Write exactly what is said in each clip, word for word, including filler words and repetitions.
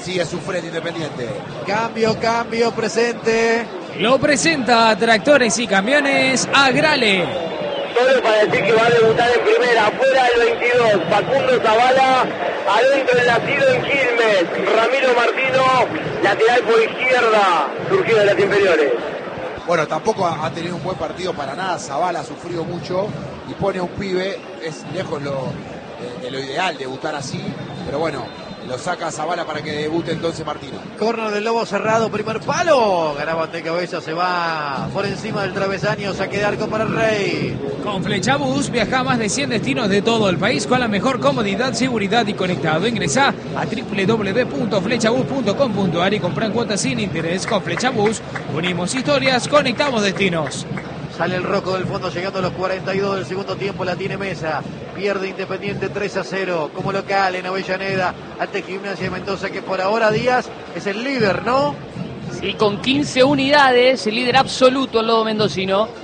Sigue sufriendo Independiente. Cambio, cambio, presente. Lo presenta Tractores y Camiones Agrale. Todo para decir que va a debutar en primera, fuera del veintidós, Facundo Zavala, adentro del nacido en Quilmes, Ramiro Martino, lateral por izquierda, surgido de las inferiores. Bueno, tampoco ha tenido un buen partido para nada, Zavala ha sufrido mucho y pone a un pibe, es lejos lo, de, de lo ideal debutar así, pero bueno, lo saca a Zavala para que debute entonces Martino. Corner del Lobo cerrado, primer palo. Ganaba de cabeza, se va por encima del travesaño, saque de arco para el Rey. Con Flechabús viaja a más de cien destinos de todo el país con la mejor comodidad, seguridad y conectado. Ingresá a doble u doble u doble u punto flechabús punto com punto a r y comprá en cuotas sin interés. Con Flechabús unimos historias, conectamos destinos. Sale el Roco del fondo llegando a los cuarenta y dos del segundo tiempo, la tiene Mesa. Pierde Independiente tres a cero como local en Avellaneda ante Gimnasia de Mendoza, que por ahora Díaz es el líder, ¿no? Sí, con quince unidades, el líder absoluto el lobo mendocino.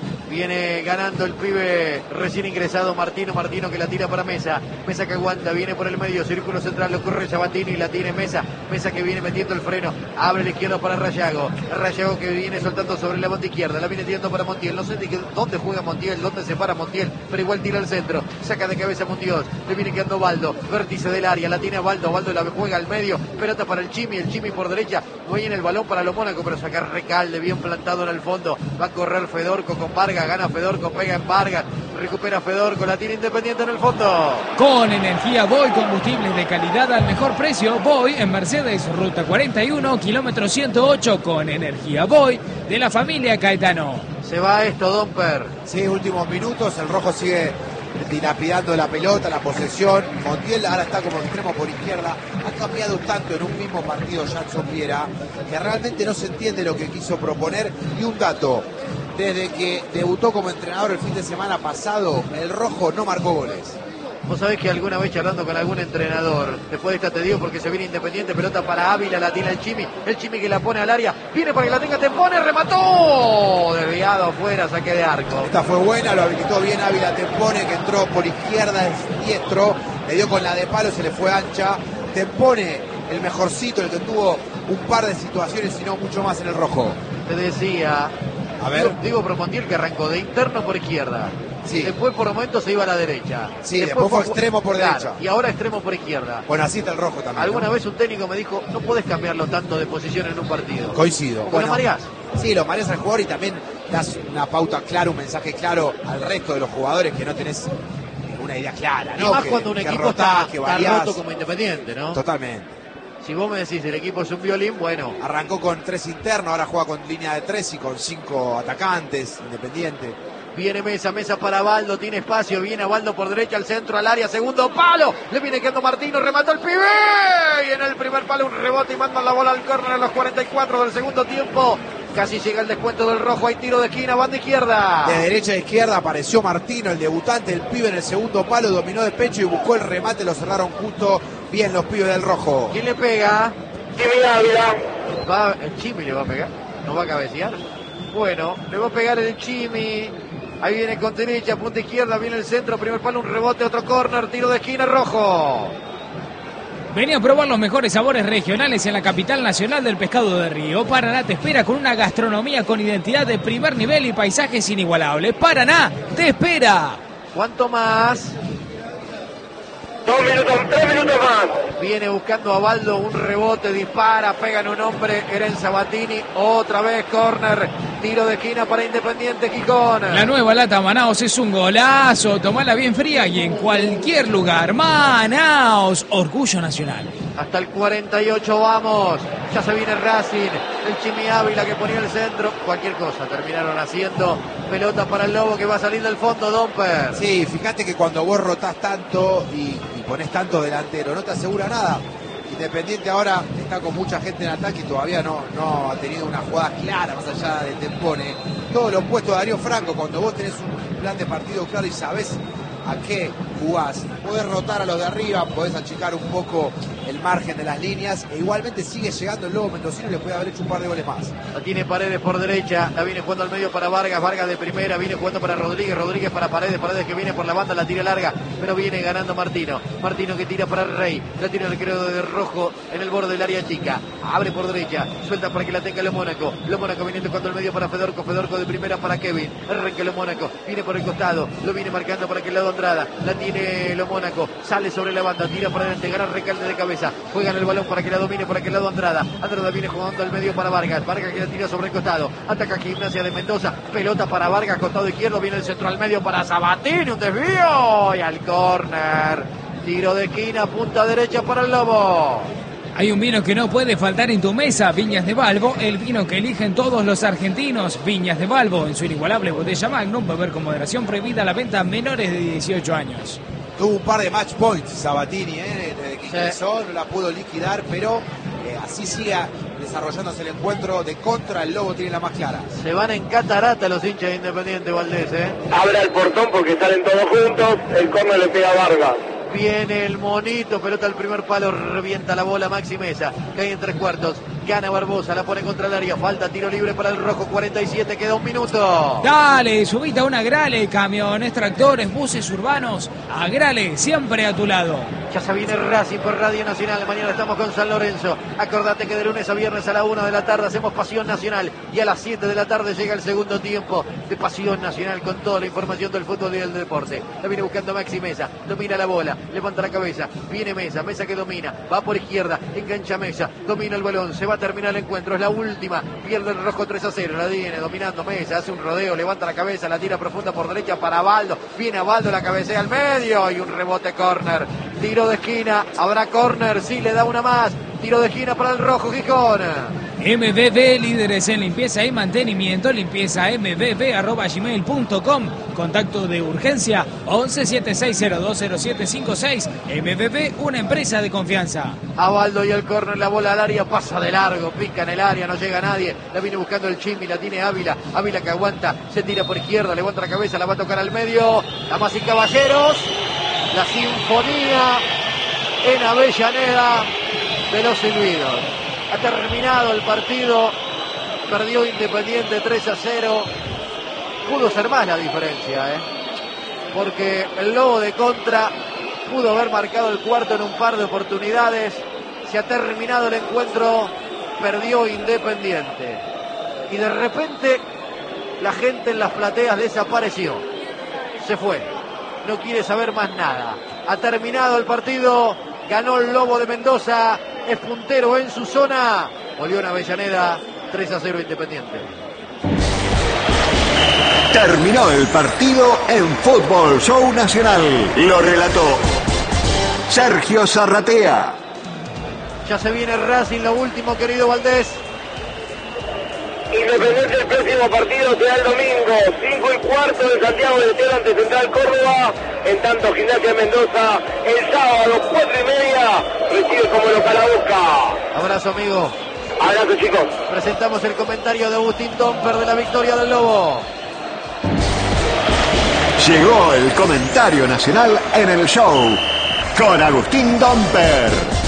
Viene ganando el pibe recién ingresado Martino, Martino que la tira para Mesa, Mesa que aguanta, viene por el medio, círculo central, lo corre Sabatini y la tiene Mesa, Mesa que viene metiendo el freno, abre la izquierda para Rayago, Rayago que viene soltando sobre la banda izquierda, la viene tirando para Montiel, no sé de dónde juega Montiel, dónde se para Montiel, pero igual tira al centro, saca de cabeza Montiel, le viene quedando Baldo, vértice del área, la tiene Baldo, Baldo la juega al medio, pelota para el Chimi, el Chimi por derecha, viene el balón para los Mónaco, pero sacar Recalde, bien plantado en el fondo, va a correr Fedorco con Vargas, gana Fedorco, pega en Vargas, recupera Fedorco, la tiene Independiente en el fondo. Con energía Boy, combustibles de calidad al mejor precio. Boy en Mercedes, ruta cuarenta y uno, kilómetro ciento ocho, con energía Boy de la familia Caetano. Se va esto, Domper. Sí, últimos minutos, el rojo sigue dilapidando la pelota, la posesión. Montiel ahora está como extremo por izquierda. Ha cambiado tanto en un mismo partido Jackson Viera que realmente no se entiende lo que quiso proponer. Y un dato, desde que debutó como entrenador el fin de semana pasado, el rojo no marcó goles. Vos sabés que alguna vez charlando con algún entrenador, después de esta te digo porque se viene Independiente, pelota para Ávila, la tiene el Chimi, el Chimi que la pone al área, viene para que la tenga Tempone, remató, desviado afuera, saque de arco. Esta fue buena, lo habilitó bien Ávila Tempone, que entró por izquierda, es diestro, le dio con la de palo, se le fue ancha. Tempone, el mejorcito, el que tuvo un par de situaciones y no mucho más en el rojo. Te decía, a ver, digo Promontiel que arrancó de interno por izquierda. Sí. Después por momentos se iba a la derecha. Sí, después, después fue extremo por claro, derecha. Y ahora extremo por izquierda. Bueno, así está el rojo también. Alguna ¿no? vez un técnico me dijo, no podés cambiarlo tanto de posición en un partido. Coincido. Porque Bueno, lo mareás. Sí, lo mareás al jugador y también das una pauta clara, un mensaje claro al resto de los jugadores que no tenés una idea clara, ¿no? Y más que, cuando un equipo rotás, está, que está roto como Independiente, ¿no? Totalmente. Si vos me decís el equipo es un violín, bueno. Arrancó con tres internos, ahora juega con línea de tres y con cinco atacantes, Independiente. Viene Mesa, Mesa para Baldo, tiene espacio, viene a Baldo por derecha, al centro, al área, segundo palo, le viene quedando Martino, remató el pibe, y en el primer palo un rebote y mandan la bola al córner a los cuarenta y cuatro del segundo tiempo, casi llega el descuento del rojo, hay tiro de esquina, banda izquierda. De derecha a izquierda apareció Martino, el debutante, el pibe en el segundo palo, dominó de pecho y buscó el remate, lo cerraron justo, bien los pibes del rojo. ¿Quién le pega? Chimi Ávila. Va, el Chimi le va a pegar, no va a cabecear. Bueno, le va a pegar el Chimi. Ahí viene con derecha, punta izquierda, viene el centro, primer palo, un rebote, otro córner, tiro de esquina, rojo. Vení a probar los mejores sabores regionales en la capital nacional del pescado de río. Paraná te espera con una gastronomía con identidad de primer nivel y paisajes inigualables. Paraná te espera. ¿Cuánto más? Dos minutos, tres minutos más. Viene buscando a Baldo, un rebote, dispara, pega en un hombre, Eren Sabatini, otra vez córner, tiro de esquina para Independiente Gijón. La nueva lata Manaos es un golazo, tomala bien fría y en cualquier lugar. Manaos, orgullo nacional. Hasta el cuarenta y ocho vamos, ya se viene Racing, el Chimi Ávila que ponía el centro, cualquier cosa, terminaron haciendo pelota para el Lobo que va a salir del fondo, Domper. Sí, fíjate que cuando vos rotás tanto y, y ponés tanto delantero, no te asegura nada. Independiente ahora está con mucha gente en ataque y todavía no, no ha tenido una jugada clara más allá del Tempone. Todo lo opuesto a Darío Franco, cuando vos tenés un plan de partido claro y sabés a qué jugás, podés rotar a los de arriba, podés achicar un poco el margen de las líneas, e igualmente sigue llegando el Lobo mendocino y le puede haber hecho un par de goles más. La tiene Paredes por derecha, la viene jugando al medio para Vargas, Vargas de primera, viene jugando para Rodríguez, Rodríguez para Paredes, Paredes que viene por la banda, la tira larga, pero viene ganando Martino, Martino que tira para Rey, la tira el creo de Rojo en el borde del área chica, abre por derecha, suelta para que la tenga Lo Mónaco, Lo Mónaco viene tocando el medio para Fedorco, Fedorco de primera para Kevin, arranca Lo Mónaco, viene por el costado, lo viene marcando para que el lado Andrada, la tiene Lo Mónaco, sale sobre la banda, tira para adelante, gana recalde de cabeza, juegan el balón para que la domine por aquel lado Andrada, Andrada viene jugando al medio para Vargas, Vargas que la tira sobre el costado, ataca Gimnasia de Mendoza, pelota para Vargas, costado izquierdo, viene el centro al medio para Sabatini, un desvío y al córner, tiro de esquina, punta derecha para el Lobo. Hay un vino que no puede faltar en tu mesa, Viñas de Balbo, el vino que eligen todos los argentinos. Viñas de Balbo, en su inigualable botella Magnum, beber con moderación, prohibida la venta a menores de dieciocho años. Tuvo un par de match points Sabatini, ¿eh? Desde que Sí. ingresó, no la pudo liquidar, pero eh, así sigue desarrollándose el encuentro de contra. El Lobo tiene la más clara. Se van en catarata los hinchas de Independiente, Valdés, ¿eh? Abra el portón porque salen todos juntos. El córner le pega a Vargas. Viene el monito, pelota al primer palo, revienta la bola Maxi Mesa, cae en tres cuartos, gana Barbosa, la pone contra el área, falta tiro libre para el Rojo, cuarenta y siete, queda un minuto. Dale, subite a una Grale, camiones, tractores, buses urbanos, a Grale, siempre a tu lado. Ya se viene Racing por Radio Nacional, mañana estamos con San Lorenzo, acordate que de lunes a viernes a la una de la tarde hacemos Pasión Nacional y a las siete de la tarde llega el segundo tiempo de Pasión Nacional con toda la información del fútbol y del deporte. La viene buscando Maxi Mesa, domina la bola, levanta la cabeza, viene Mesa, Mesa que domina, va por izquierda, engancha Mesa, domina el balón, se va a terminar el encuentro, es la última, pierde el Rojo tres a cero, la viene dominando Mesa, hace un rodeo, levanta la cabeza, la tira profunda por derecha para Baldo, viene a Baldo, la cabecea al medio y un rebote córner, tiro de esquina, habrá córner, sí, le da una más, tiro de esquina para el Rojo Gijón. M B B, líderes en limpieza y mantenimiento, limpieza m b b arroba gmail punto com, contacto de urgencia once siete seis cero dos cero siete cinco seis, M B B, una empresa de confianza. A Baldo y el córner, la bola al área, pasa de largo, pica en el área, no llega nadie, la viene buscando el Chimi, la tiene Ávila, Ávila que aguanta, se tira por izquierda, levanta la cabeza, la va a tocar al medio, damas y caballeros, la sinfonía en Avellaneda de los silbidos. Ha terminado el partido, perdió Independiente tres a cero, pudo ser más la diferencia, ¿eh? Porque el Lobo de contra pudo haber marcado el cuarto en un par de oportunidades, se ha terminado el encuentro, perdió Independiente y de repente la gente en las plateas desapareció, se fue, no quiere saber más nada, ha terminado el partido, ganó el Lobo de Mendoza, es puntero en su zona, volvió en Avellaneda, tres a cero Independiente. Terminó el partido en Fútbol Show Nacional. Lo relató Sergio Zarratea. Ya se viene Racing, lo último, querido Valdés. Independiente, el próximo partido será el domingo, cinco y cuarto de Santiago del Estero ante Central Córdoba. En tanto, Gimnasia de Mendoza, el sábado, cuatro y media, recibe como local a Boca. Abrazo, amigo. Abrazo, chicos. Presentamos el comentario de Agustín Domper de la victoria del Lobo. Llegó el comentario nacional en el show con Agustín Domper.